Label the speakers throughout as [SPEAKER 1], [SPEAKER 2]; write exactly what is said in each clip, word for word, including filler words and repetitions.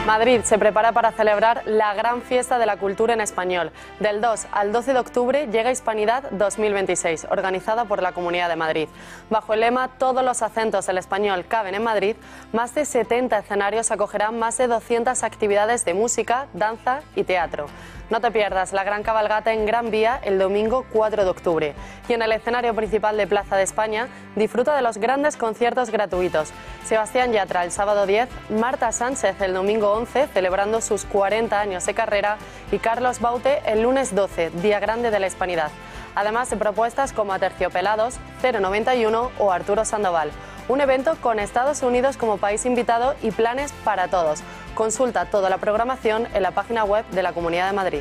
[SPEAKER 1] Madrid se prepara para celebrar la gran fiesta de la cultura en español. Del dos al doce de octubre llega Hispanidad dos mil veintiséis, organizada por la Comunidad de Madrid. Bajo el lema "Todos los acentos del español caben en Madrid", más de setenta escenarios acogerán más de doscientas actividades de música, danza y teatro. No te pierdas la gran cabalgata en Gran Vía el domingo cuatro de octubre. Y en el escenario principal de Plaza de España, disfruta de los grandes conciertos gratuitos. Sebastián Yatra el sábado diez, Marta Sánchez el domingo once, celebrando sus cuarenta años de carrera, y Carlos Baute el lunes doce, Día Grande de la Hispanidad. Además de propuestas como Aterciopelados, cero noventa y uno o Arturo Sandoval. Un evento con Estados Unidos como país invitado y planes para todos. Consulta toda la programación en la página web de la Comunidad de Madrid.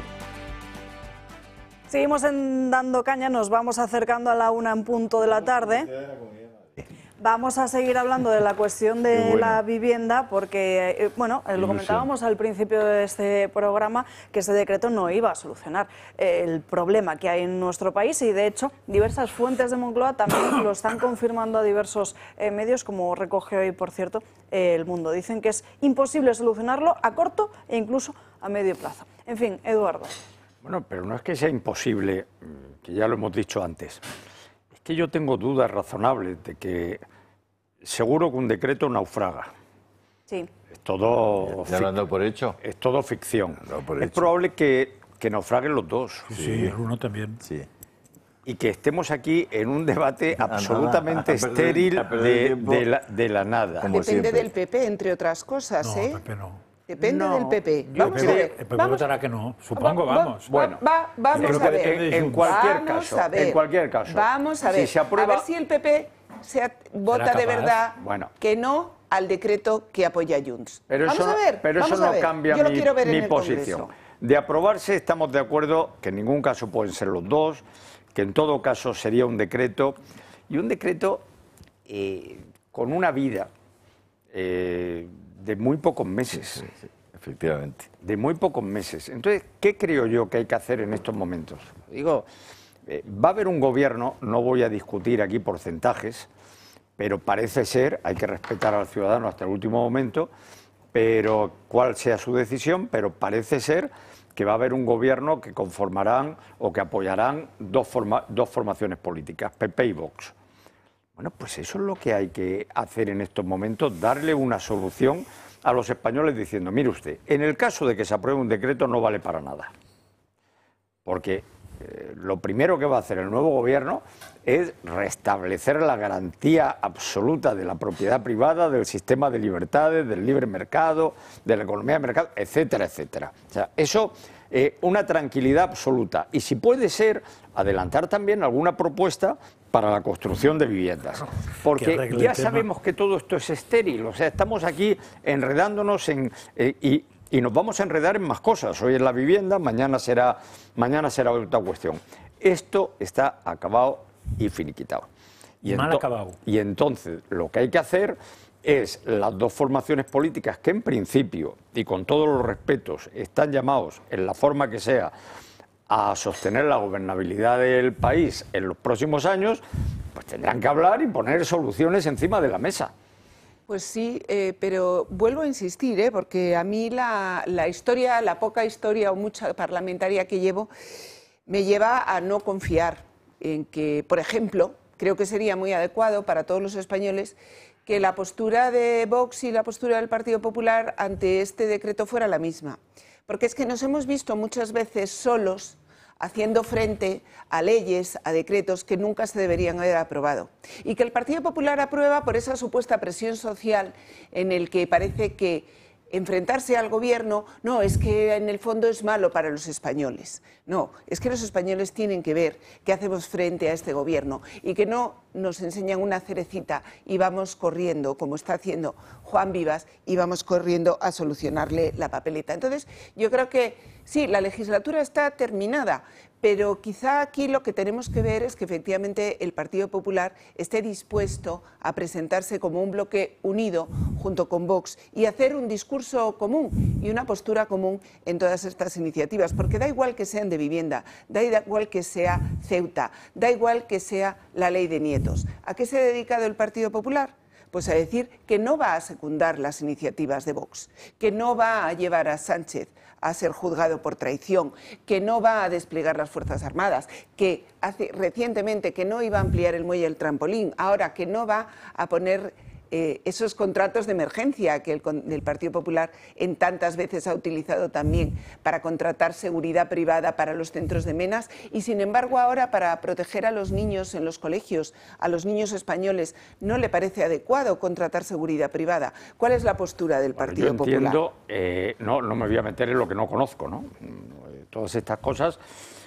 [SPEAKER 2] Seguimos en Dando Caña, nos vamos acercando a la una en punto de la tarde. Vamos a seguir hablando de la cuestión de bueno. la vivienda, porque, eh, bueno, eh, lo comentábamos al principio de este programa, que ese decreto no iba a solucionar eh, el problema que hay en nuestro país, y de hecho diversas fuentes de Moncloa también lo están confirmando a diversos eh, medios, como recoge hoy, por cierto, eh, El Mundo. Dicen que es imposible solucionarlo a corto e incluso a medio plazo. En fin, Eduardo.
[SPEAKER 3] Bueno, pero no es que sea imposible, que ya lo hemos dicho antes. Es que yo tengo dudas razonables de que seguro que un decreto naufraga.
[SPEAKER 2] Sí.
[SPEAKER 3] Es todo...
[SPEAKER 4] ¿Ya lo han dado por hecho?
[SPEAKER 3] Es todo ficción.
[SPEAKER 4] Por
[SPEAKER 3] es
[SPEAKER 4] hecho.
[SPEAKER 3] probable que, que naufraguen los dos.
[SPEAKER 5] Sí, sí, el uno también.
[SPEAKER 4] Sí.
[SPEAKER 3] Y que estemos aquí en un debate absolutamente
[SPEAKER 4] a perder,
[SPEAKER 3] estéril
[SPEAKER 4] a perder
[SPEAKER 3] de,
[SPEAKER 4] tiempo.
[SPEAKER 3] de, la, de la nada.
[SPEAKER 4] Como
[SPEAKER 6] Depende
[SPEAKER 4] siempre.
[SPEAKER 6] del P P, entre otras cosas,
[SPEAKER 5] No,
[SPEAKER 6] ¿eh?
[SPEAKER 5] Pepe no.
[SPEAKER 6] Depende
[SPEAKER 2] No.
[SPEAKER 6] del P P.
[SPEAKER 5] Yo,
[SPEAKER 6] Vamos
[SPEAKER 5] Pepe,
[SPEAKER 6] a ver.
[SPEAKER 5] Pepe
[SPEAKER 6] Vamos,
[SPEAKER 5] votará que no, supongo,
[SPEAKER 6] va- va-
[SPEAKER 5] vamos.
[SPEAKER 3] Bueno,
[SPEAKER 6] va- vamos
[SPEAKER 3] en,
[SPEAKER 6] a ver.
[SPEAKER 3] en- en cualquier
[SPEAKER 6] Vamos
[SPEAKER 3] caso,
[SPEAKER 6] a ver.
[SPEAKER 3] en cualquier caso.
[SPEAKER 6] Vamos a ver.
[SPEAKER 3] Si se aprueba,
[SPEAKER 6] A ver si el P P se at- vota
[SPEAKER 5] capaz.
[SPEAKER 6] de verdad
[SPEAKER 3] Bueno.
[SPEAKER 6] que no al decreto que apoya Junts.
[SPEAKER 3] Pero
[SPEAKER 6] vamos
[SPEAKER 3] eso,
[SPEAKER 6] a ver.
[SPEAKER 3] pero eso
[SPEAKER 6] vamos a
[SPEAKER 3] no
[SPEAKER 6] ver.
[SPEAKER 3] cambia
[SPEAKER 6] Yo lo
[SPEAKER 3] mi,
[SPEAKER 6] quiero ver en
[SPEAKER 3] mi
[SPEAKER 6] el
[SPEAKER 3] posición.
[SPEAKER 6] Congreso.
[SPEAKER 3] De aprobarse estamos de acuerdo que en ningún caso pueden ser los dos, que en todo caso sería un decreto, y un decreto eh, con una vida eh, de muy pocos meses.
[SPEAKER 4] Sí, sí, efectivamente.
[SPEAKER 3] De muy pocos meses. Entonces, ¿qué creo yo que hay que hacer en estos momentos? Digo, eh, va a haber un gobierno, no voy a discutir aquí porcentajes, pero parece ser, hay que respetar al ciudadano hasta el último momento, pero cuál sea su decisión, pero parece ser que va a haber un gobierno que conformarán o que apoyarán dos, forma, dos formaciones políticas, P P y Vox. Bueno, pues eso es lo que hay que hacer en estos momentos, darle una solución a los españoles diciendo, mire usted, en el caso de que se apruebe un decreto no vale para nada, porque eh, lo primero que va a hacer el nuevo gobierno es restablecer la garantía absoluta de la propiedad privada, del sistema de libertades, del libre mercado, de la economía de mercado, etcétera, etcétera. O sea, eso, eh, una tranquilidad absoluta. Y si puede ser, adelantar también alguna propuesta para la construcción de viviendas. Porque ya sabemos que todo esto es estéril. O sea, estamos aquí enredándonos en... Eh, y, y nos vamos a enredar en más cosas. Hoy es la vivienda, mañana será, mañana será otra cuestión. Esto está acabado y finiquitado.
[SPEAKER 5] Y mal acabado.
[SPEAKER 3] Y entonces lo que hay que hacer es las dos formaciones políticas que en principio, y con todos los respetos, están llamados, en la forma que sea, a sostener la gobernabilidad del país en los próximos años, pues tendrán que hablar y poner soluciones encima de la mesa.
[SPEAKER 6] Pues sí, eh, pero vuelvo a insistir, ¿eh? Porque a mí la, la historia, la poca historia o mucha parlamentaria que llevo, me lleva a no confiar en que, por ejemplo, creo que sería muy adecuado para todos los españoles que la postura de Vox y la postura del Partido Popular ante este decreto fuera la misma. Porque es que nos hemos visto muchas veces solos haciendo frente a leyes, a decretos que nunca se deberían haber aprobado. Y que el Partido Popular aprueba por esa supuesta presión social en el que parece que enfrentarse al gobierno, no, es que en el fondo es malo para los españoles. No, es que los españoles tienen que ver qué hacemos frente a este gobierno y que no nos enseñan una cerecita y vamos corriendo, como está haciendo Juan Vivas, y vamos corriendo a solucionarle la papeleta. Entonces, yo creo que sí, la legislatura está terminada, pero quizá aquí lo que tenemos que ver es que efectivamente el Partido Popular esté dispuesto a presentarse como un bloque unido junto con Vox y hacer un discurso común y una postura común en todas estas iniciativas, porque da igual que sean de vivienda, da igual que sea Ceuta, da igual que sea la ley de nietos. ¿A qué se ha dedicado el Partido Popular? Pues a decir que no va a secundar las iniciativas de Vox, que no va a llevar a Sánchez a ser juzgado por traición, que no va a desplegar las Fuerzas Armadas, que hace recientemente que no iba a ampliar el muelle del trampolín, ahora que no va a poner eh, esos contratos de emergencia que el, el Partido Popular en tantas veces ha utilizado también para contratar seguridad privada para los centros de menas y sin embargo ahora para proteger a los niños en los colegios, a los niños españoles, no le parece adecuado contratar seguridad privada. ¿Cuál es la postura del Partido
[SPEAKER 3] Bueno, yo entiendo,
[SPEAKER 6] Popular?
[SPEAKER 3] Eh, no, no me voy a meter en lo que no conozco, ¿no? Todas estas cosas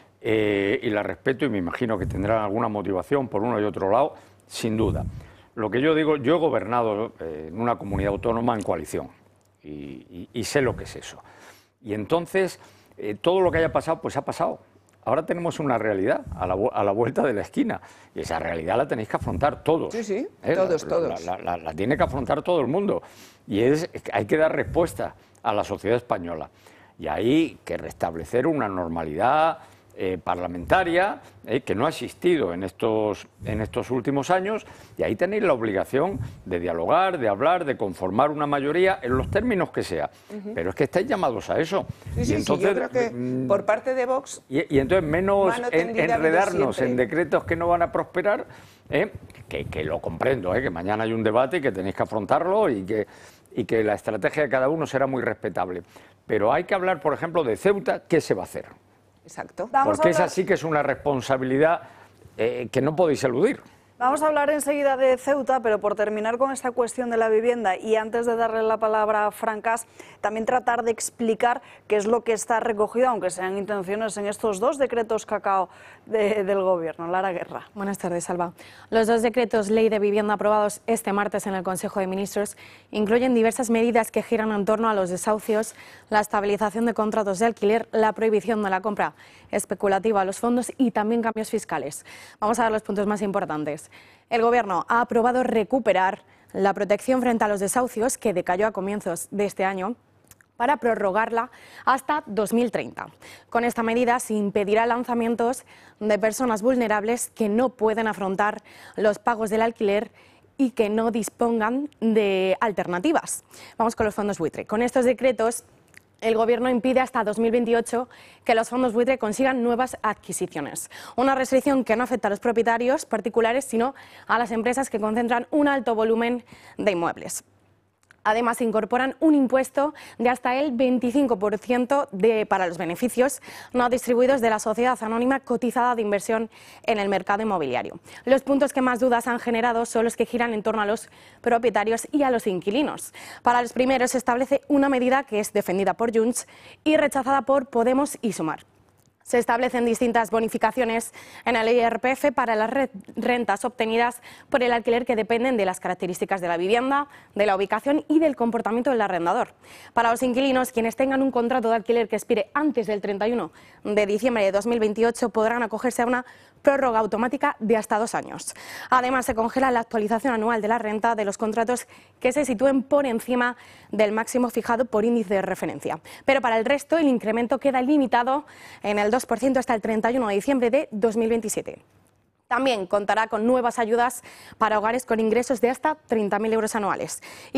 [SPEAKER 3] eh, y las respeto y me imagino que tendrán alguna motivación por uno y otro lado, sin duda. Lo que yo digo, yo he gobernado eh, en una comunidad autónoma en coalición y, y, y sé lo que es eso. Y entonces, eh, todo lo que haya pasado, pues ha pasado. Ahora tenemos una realidad a la, a la vuelta de la esquina y esa realidad la tenéis que afrontar todos.
[SPEAKER 6] Sí, sí,
[SPEAKER 3] ¿eh?
[SPEAKER 6] todos,
[SPEAKER 3] la,
[SPEAKER 6] todos.
[SPEAKER 3] La, la, la, la tiene que afrontar todo el mundo y es, hay que dar respuesta a la sociedad española. Y hay que restablecer una normalidad eh, parlamentaria eh, que no ha existido en estos, en estos últimos años y ahí tenéis la obligación de dialogar, de hablar, de conformar una mayoría en los términos que sea. Uh-huh. Pero es que estáis llamados a eso.
[SPEAKER 6] Sí, sí,
[SPEAKER 3] y entonces,
[SPEAKER 6] sí, yo creo que
[SPEAKER 3] mmm,
[SPEAKER 6] por parte de Vox...
[SPEAKER 3] Y, y entonces menos en, enredarnos en decretos que no van a prosperar, eh, que, que lo comprendo, eh, que mañana hay un debate y que tenéis que afrontarlo y que, y que la estrategia de cada uno será muy respetable. Pero hay que hablar, por ejemplo, de Ceuta, ¿qué se va a hacer?
[SPEAKER 6] Exacto.
[SPEAKER 3] Porque esa sí que es una responsabilidad eh, que no podéis eludir.
[SPEAKER 2] Vamos a hablar enseguida de Ceuta, pero por terminar con esta cuestión de la vivienda y antes de darle la palabra a Francas, también tratar de explicar qué es lo que está recogido, aunque sean intenciones, en estos dos decretos cacao de, del Gobierno. Lara Guerra.
[SPEAKER 7] Buenas tardes, Alba. Los dos decretos ley de vivienda aprobados este martes en el Consejo de Ministros incluyen diversas medidas que giran en torno a los desahucios, la estabilización de contratos de alquiler, la prohibición de la compra especulativa a los fondos y también cambios fiscales. Vamos a ver los puntos más importantes. El Gobierno ha aprobado recuperar la protección frente a los desahucios que decayó a comienzos de este año para prorrogarla hasta dos mil treinta. Con esta medida se impedirá lanzamientos de personas vulnerables que no pueden afrontar los pagos del alquiler y que no dispongan de alternativas. Vamos con los fondos buitre. Con estos decretos, el Gobierno impide hasta dos mil veintiocho que los fondos buitre consigan nuevas adquisiciones. Una restricción que no afecta a los propietarios particulares, sino a las empresas que concentran un alto volumen de inmuebles. Además, incorporan un impuesto de hasta el veinticinco por ciento de, para los beneficios no distribuidos de la sociedad anónima cotizada de inversión en el mercado inmobiliario. Los puntos que más dudas han generado son los que giran en torno a los propietarios y a los inquilinos. Para los primeros se establece una medida que es defendida por Junts y rechazada por Podemos y Sumar. Se establecen distintas bonificaciones en el I R P F para las rentas obtenidas por el alquiler que dependen de las características de la vivienda, de la ubicación y del comportamiento del arrendador. Para los inquilinos, quienes tengan un contrato de alquiler que expire antes del treinta y uno de diciembre de dos mil veintiocho podrán acogerse a una prórroga automática de hasta dos años. Además, se congela la actualización anual de la renta de los contratos que se sitúen por encima del máximo fijado por índice de referencia. Pero para el resto, el incremento queda limitado en el dos por ciento hasta el treinta y uno de diciembre de dos mil veintisiete. También contará con nuevas ayudas para hogares con ingresos de hasta treinta mil euros anuales.